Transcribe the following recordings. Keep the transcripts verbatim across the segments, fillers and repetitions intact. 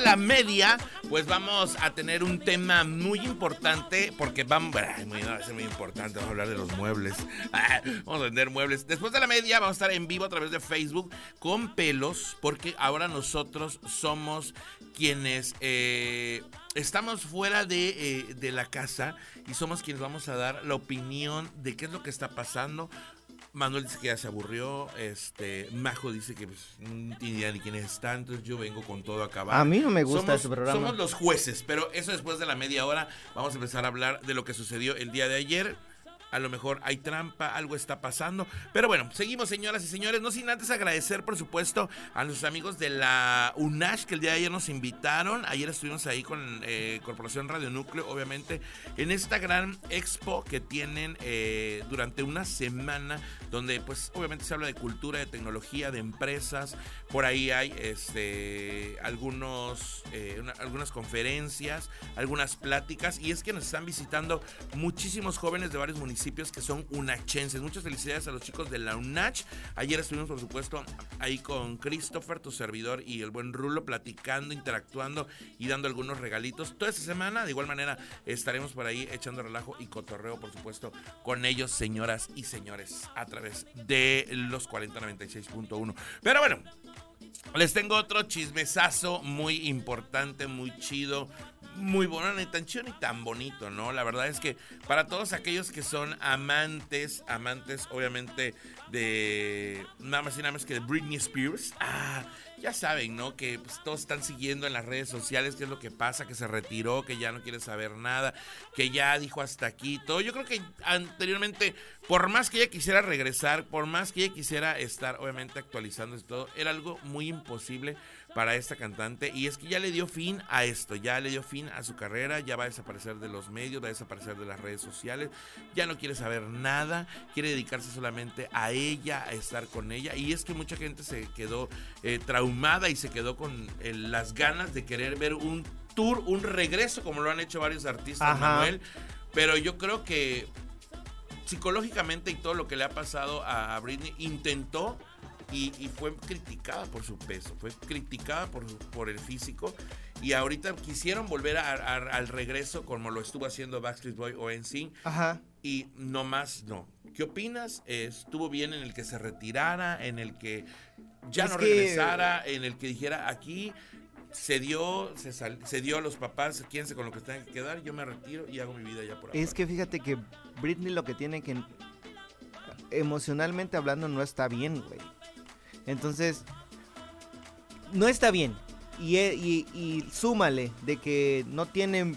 la media, pues vamos a tener un tema muy importante, porque vamos, ay, muy, no, va a ser muy importante, vamos a hablar de los muebles, ah, vamos a vender muebles. Después de la media vamos a estar en vivo a través de Facebook con Pelos, porque ahora nosotros somos quienes eh, estamos fuera de, eh, de la casa y somos quienes vamos a dar la opinión de qué es lo que está pasando. Manuel dice que ya se aburrió, este, Majo dice que pues, no tiene idea ni quiénes están, entonces yo vengo con todo a acabar. A mí no me gusta somos, ese programa. Somos los jueces, pero eso después de la media hora vamos a empezar a hablar de lo que sucedió el día de ayer. A lo mejor hay trampa, algo está pasando. Pero bueno, seguimos, señoras y señores. No sin antes agradecer, por supuesto, a nuestros amigos de la UNACH, que el día de ayer nos invitaron. Ayer estuvimos ahí con eh, Corporación Radio Núcleo, obviamente, en esta gran expo que tienen eh, durante una semana, donde pues obviamente se habla de cultura, de tecnología, de empresas. Por ahí hay este algunos eh, una, algunas conferencias, algunas pláticas. Y es que nos están visitando muchísimos jóvenes de varios municipios que son unachenses. Muchas felicidades a los chicos de la UNACH. Ayer estuvimos, por supuesto, ahí con Christopher, tu servidor, y el buen Rulo, platicando, interactuando y dando algunos regalitos. Toda esta semana, de igual manera, estaremos por ahí echando relajo y cotorreo, por supuesto, con ellos, señoras y señores, a través de los cuarenta noventa y seis punto uno. Pero bueno, les tengo otro chismesazo muy importante, muy chido, muy bueno, ni tan chido ni tan bonito, ¿no? La verdad es que para todos aquellos que son amantes, amantes obviamente de nada más y nada más que de Britney Spears, ah, ya saben, ¿no? Que pues, todos están siguiendo en las redes sociales qué es lo que pasa, que se retiró, que ya no quiere saber nada, que ya dijo hasta aquí, todo. Yo creo que anteriormente, por más que ella quisiera regresar, por más que ella quisiera estar obviamente actualizándose todo, era algo muy imposible para esta cantante, y es que ya le dio fin a esto, ya le dio fin a su carrera, ya va a desaparecer de los medios, va a desaparecer de las redes sociales, ya no quiere saber nada, quiere dedicarse solamente a ella, a estar con ella, y es que mucha gente se quedó eh, traumada y se quedó con eh, las ganas de querer ver un tour, un regreso, como lo han hecho varios artistas, Ajá. Manuel, pero yo creo que psicológicamente y todo lo que le ha pasado a Britney, intentó Y, y fue criticada por su peso, fue criticada por, por el físico, y ahorita quisieron volver a, a, al regreso como lo estuvo haciendo Backstreet Boy o N Sync, Ajá. y no más no. ¿Qué opinas? ¿Estuvo bien en el que se retirara, en el que ya es no que... regresara, en el que dijera aquí se dio, se, sal, se dio a los papás, quédense con lo que tengan que quedar, yo me retiro y hago mi vida ya por ahora? Es que fíjate que Britney lo que tiene que emocionalmente hablando no está bien, güey. Entonces, no está bien. Y, y, y súmale de que no tiene,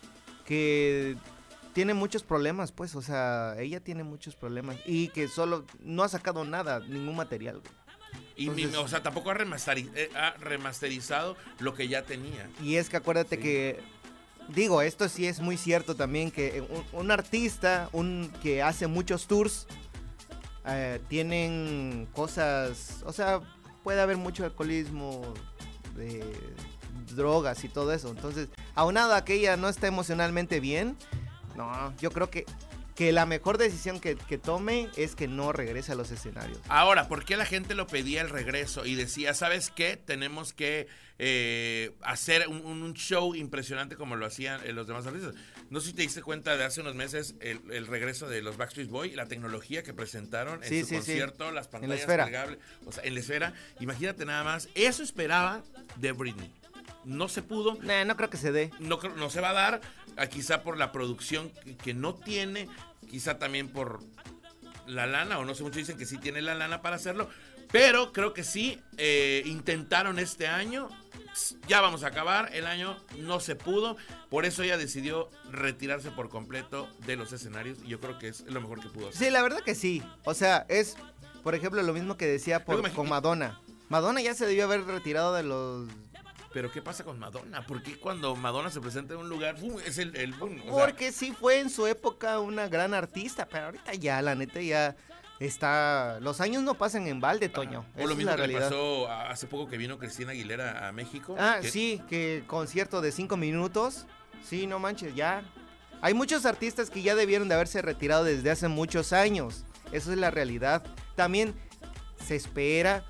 que tiene muchos problemas, pues, o sea, ella tiene muchos problemas. Y que solo no ha sacado nada, ningún material, güey. Y Entonces, mi, o sea, tampoco ha, remasteriz, eh, ha remasterizado lo que ya tenía. Y es que acuérdate sí. que, digo, esto sí es muy cierto también, que un, un artista, un que hace muchos tours, Uh, tienen cosas, o sea, puede haber mucho alcoholismo, de drogas y todo eso. Entonces, aunado a que ella no está emocionalmente bien, no, yo creo que, que la mejor decisión que, que tome es que no regrese a los escenarios. Ahora, ¿por qué la gente lo pedía el regreso y decía, ¿sabes qué? Tenemos que eh, hacer un, un show impresionante como lo hacían eh, los demás artistas. No sé si te diste cuenta de hace unos meses el, el regreso de los Backstreet Boys, la tecnología que presentaron en sí, su sí, concierto, sí. las pantallas cargables, o sea, en la esfera. Imagínate nada más, eso esperaba de Britney. No se pudo. Nah, no creo que se dé. No, no se va a dar, quizá por la producción que, que no tiene, quizá también por la lana, o no sé, muchos dicen que sí tiene la lana para hacerlo, pero creo que sí, eh, intentaron este año, ya vamos a acabar, el año no se pudo, por eso ella decidió retirarse por completo de los escenarios, y yo creo que es lo mejor que pudo hacer. Sí, la verdad que sí, o sea, es, por ejemplo, lo mismo que decía por, con Madonna. Madonna ya se debió haber retirado de los... Pero ¿qué pasa con Madonna? ¿Por qué cuando Madonna se presenta en un lugar, ¡bum!, es el, el boom? O Porque sea... sí fue en su época una gran artista, pero ahorita ya, la neta, ya está... Los años no pasan en balde, Toño. Ah, o lo mismo que le pasó hace poco que vino Cristina Aguilera a México. Ah, que... sí, que concierto de cinco minutos. Sí, no manches, ya. Hay muchos artistas que ya debieron de haberse retirado desde hace muchos años. Eso es la realidad. También se espera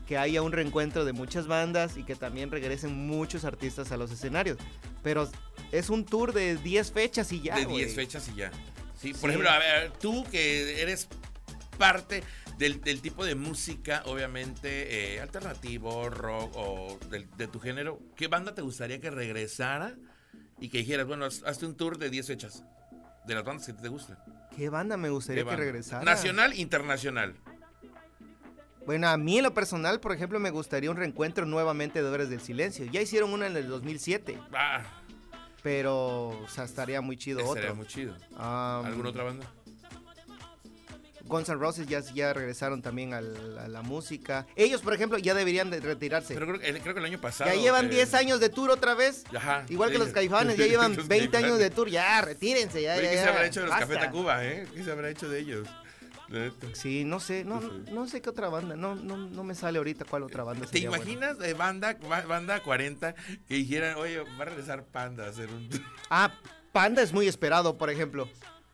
que haya un reencuentro de muchas bandas y que también regresen muchos artistas a los escenarios. Pero es un tour de diez fechas y ya, De güey. diez fechas y ya. Sí, por Sí. ejemplo, a ver, tú que eres parte del, del tipo de música, obviamente, eh, alternativo, rock o del- de tu género, ¿qué banda te gustaría que regresara y que dijeras, bueno, haz- hazte un tour de diez fechas? De las bandas que te gustan. ¿Qué banda me gustaría ¿Qué que banda? regresara? Nacional, internacional. Bueno, a mí en lo personal, por ejemplo, me gustaría un reencuentro nuevamente de Horas del Silencio. Ya hicieron una en el dos mil siete, Ah, pero o sea, estaría muy chido ese otro. sería muy chido. Um, ¿Alguna otra banda? Guns N' Roses ya, ya regresaron también al- a la música. Ellos, por ejemplo, ya deberían de retirarse. Pero creo, que- creo que el año pasado. ya llevan eh, diez años de tour otra vez. Ajá. Igual que Sí. los Caifanes, ya llevan Los veinte años Caifanes. de tour. Ya, retírense, ya, Oye, ya, ¿qué se ya, habrá hecho de los basta. Café Tacuba, eh? ¿Qué se habrá hecho de ellos? La neta. Sí, no sé, no, Sí. no, no sé qué otra banda, no, no, no me sale ahorita cuál otra banda ¿Te sería buena. imaginas de banda, ba- banda cuarenta que dijeran, oye, va a regresar Panda a hacer un... Ah, Panda es muy esperado, por ejemplo.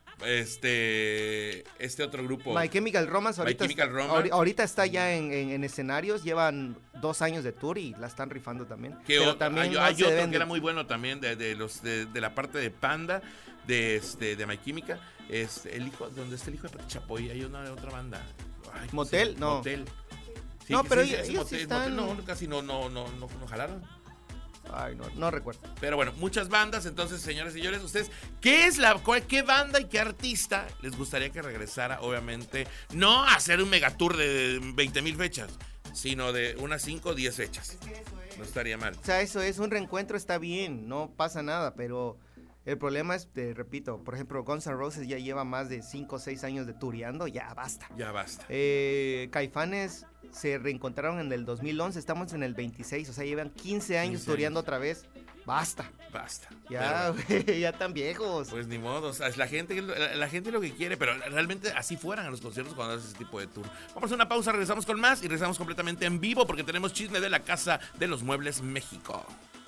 Este... Este otro grupo. My Chemical Romance My ahorita, Chemical está- Romance. ahori- ahorita está ya en, en- en escenarios, llevan dos años de tour y la están rifando también. Que Pero o- también hay, no hay se otro deben que de- era muy bueno también de, de los de, de la parte de Panda, de este de My Química, es el hijo, donde está el hijo de Pati Chapoy, hay una otra banda. Ay, ¿cómo se ¿Motel? llama? No. Motel. No, que pero sí, ellos- ese ellos sí motel- están- motel no, casi no, no, no, no, no jalaron. Ay, no, no recuerdo. Pero bueno, muchas bandas, entonces, señores y señores, ustedes, ¿qué es la, cuál- qué banda y qué artista les gustaría que regresara? Obviamente, no a hacer un megatour de veinte mil fechas, sino de unas cinco o diez fechas. No estaría mal. O sea, eso es, un reencuentro está bien, no pasa nada, pero el problema es, te repito, por ejemplo, Guns N' Roses ya lleva más de cinco o seis años de tureando, ya basta. Ya basta. Eh, Caifanes se reencontraron en el dos mil once, estamos en el veintiséis, o sea, llevan quince años quince tureando años. otra vez. Basta, Basta. ya, Pero, güey, ya tan viejos. pues ni modo, o sea, es la gente, la, la gente lo que quiere, pero realmente así fueran a los conciertos cuando haces ese tipo de tour. Vamos a hacer una pausa, regresamos con más y regresamos completamente en vivo porque tenemos chisme de la Casa de los Muebles México.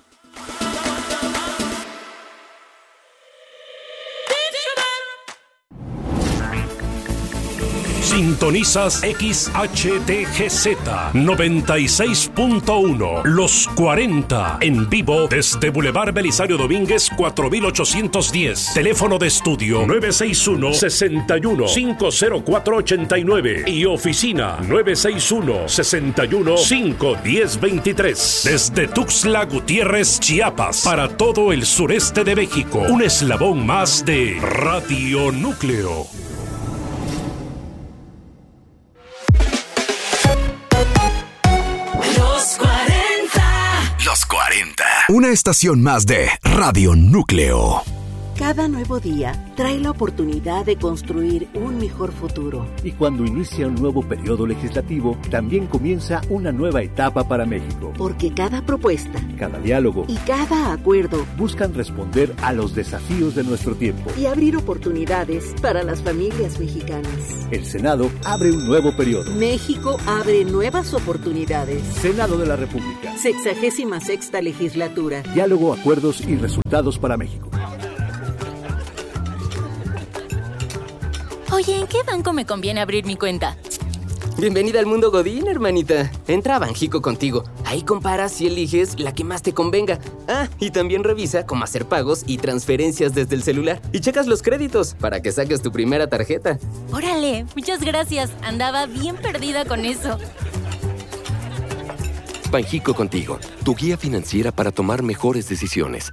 Sintonizas X H T G Z noventa y seis punto uno, Los cuarenta, en vivo desde Boulevard Belisario Domínguez cuatro mil ochocientos diez. Teléfono de estudio nueve seis uno, seis uno, cinco cero cuatro ocho nueve y oficina nueve seis uno, seis uno, cinco uno cero dos tres. Desde Tuxtla Gutiérrez, Chiapas, para todo el sureste de México, un eslabón más de Radio Núcleo. Los cuarenta. Una estación más de Radio Núcleo. Cada nuevo día trae la oportunidad de construir un mejor futuro. Y cuando inicia un nuevo periodo legislativo, también comienza una nueva etapa para México. Porque cada propuesta Cada diálogo y cada acuerdo buscan responder a los desafíos de nuestro tiempo. y abrir oportunidades para las familias mexicanas. El Senado abre un nuevo periodo. México abre nuevas oportunidades. Senado de la República. Sexagésima sexta legislatura. Diálogo, acuerdos y resultados para México. Oye, ¿en qué banco me conviene abrir mi cuenta? Bienvenida al mundo Godín, hermanita. Entra a Banjico contigo. Ahí comparas y eliges la que más te convenga. Ah, y también revisa cómo hacer pagos y transferencias desde el celular. Y checas los créditos para que saques tu primera tarjeta. Órale, muchas gracias. Andaba bien perdida con eso. Banjico contigo, tu guía financiera para tomar mejores decisiones.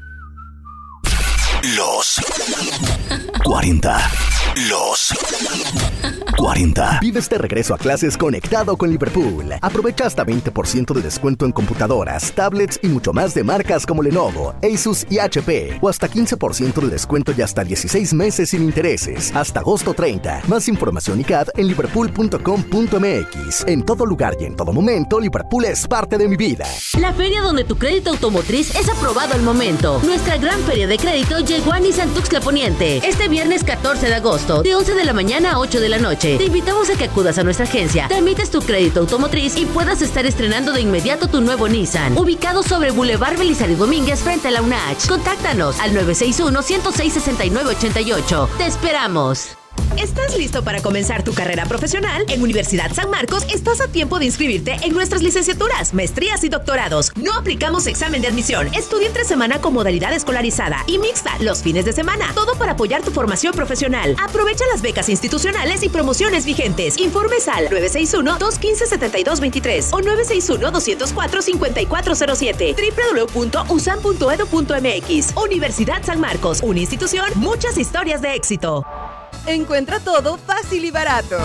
Los cuarenta. Los cuarenta. Vives de regreso a clases conectado con Liverpool. Aprovecha hasta veinte por ciento de descuento en computadoras, tablets y mucho más de marcas como Lenovo, Asus y H P. O hasta quince por ciento de descuento y hasta dieciséis meses sin intereses. Hasta agosto treinta. Más información y C A D en liverpool punto com punto m x. En todo lugar y en todo momento, Liverpool es parte de mi vida. La feria donde tu crédito automotriz es aprobado al momento. Nuestra gran feria de crédito llegó a Nissan Tuxtla Poniente este viernes catorce de agosto, de once de la mañana a ocho de la noche. Te invitamos a que acudas a nuestra agencia, tramites tu crédito automotriz y puedas estar estrenando de inmediato tu nuevo Nissan. Ubicado sobre Boulevard Belisario Domínguez frente a la U N A C. Contáctanos al nueve seis uno, uno cero seis, seis nueve ocho ocho. Te esperamos. ¿Estás listo para comenzar tu carrera profesional? En Universidad San Marcos estás a tiempo de inscribirte en nuestras licenciaturas, maestrías y doctorados. No aplicamos examen de admisión. Estudia entre semana con modalidad escolarizada y mixta los fines de semana. Todo para apoyar tu formación profesional. Aprovecha las becas institucionales y promociones vigentes. Informes al nueve seis uno, dos uno cinco, siete dos dos tres o nueve seis uno, dos cero cuatro, cinco cuatro cero siete. doble u doble u doble u punto u s a m punto e d u punto m x. Universidad San Marcos, una institución, muchas historias de éxito. Encuentra todo fácil y barato.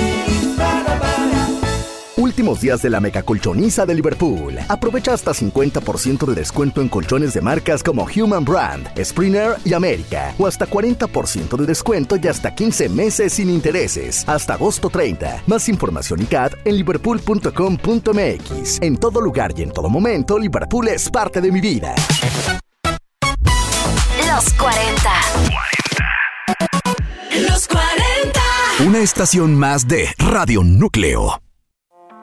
Últimos días de la mega colchoniza de Liverpool. Aprovecha hasta cincuenta por ciento de descuento en colchones de marcas como Human Brand, Springer y América. O hasta cuarenta por ciento de descuento y hasta quince meses sin intereses. Hasta agosto treinta. Más información y C A D en liverpool punto com punto m x. En todo lugar y en todo momento, Liverpool es parte de mi vida. Los cuarenta. Los cuarenta. Una estación más de Radio Núcleo.